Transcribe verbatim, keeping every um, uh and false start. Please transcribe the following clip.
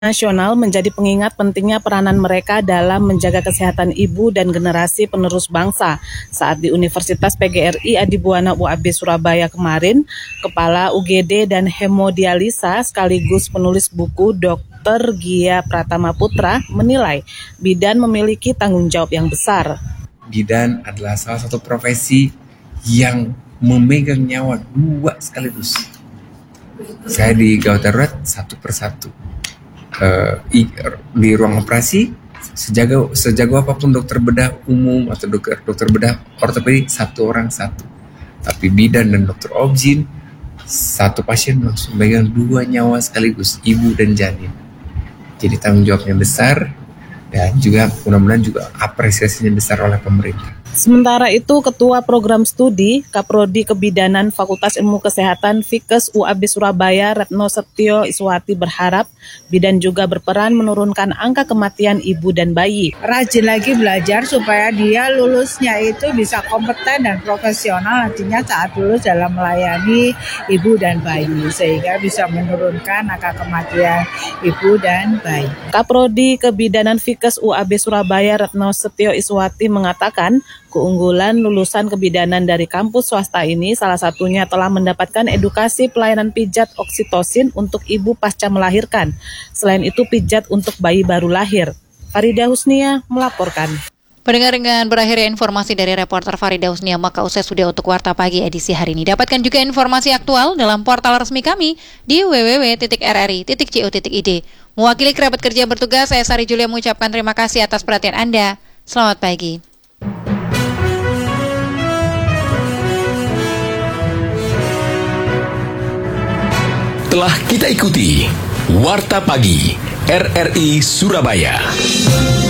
Nasional menjadi pengingat pentingnya peranan mereka dalam menjaga kesehatan ibu dan generasi penerus bangsa. Saat di Universitas P G R I Adibuana U A B Surabaya kemarin, Kepala U G D dan Hemodialisa sekaligus penulis buku Dokter Gia Pratama Putra menilai bidan memiliki tanggung jawab yang besar. Bidan adalah salah satu profesi yang memegang nyawa dua sekaligus. Saya di gawat darurat satu persatu. Uh, di ruang operasi sejago sejago apapun dokter bedah umum atau dokter dokter bedah ortopedi satu orang satu, tapi bidan dan dokter obgyn satu pasien langsung megang dua nyawa sekaligus, ibu dan janin. Jadi tanggung jawabnya besar dan juga mudah-mudahan juga apresiasinya besar oleh pemerintah. Sementara itu, Ketua Program Studi Kaprodi Kebidanan Fakultas Ilmu Kesehatan Fikes U A B Surabaya Retno Setio Iswati berharap bidan juga berperan menurunkan angka kematian ibu dan bayi. Rajin lagi belajar supaya dia lulusnya itu bisa kompeten dan profesional nantinya saat lulus dalam melayani ibu dan bayi, sehingga bisa menurunkan angka kematian ibu dan bayi. Kaprodi Kebidanan Fikes U A B Surabaya Retno Setio Iswati mengatakan keunggulan lulusan kebidanan dari kampus swasta ini salah satunya telah mendapatkan edukasi pelayanan pijat oksitosin untuk ibu pasca melahirkan. Selain itu pijat untuk bayi baru lahir. Farida Husnia melaporkan. Pendengar, dengan berakhirnya informasi dari reporter Farida Husnia, maka usai sudah untuk Warta Pagi edisi hari ini. Dapatkan juga informasi aktual dalam portal resmi kami di w w w titik r r i titik co titik i d. Mewakili kerabat kerja bertugas, saya Sari Julia mengucapkan terima kasih atas perhatian Anda. Selamat pagi. Telah kita ikuti Warta Pagi R R I Surabaya.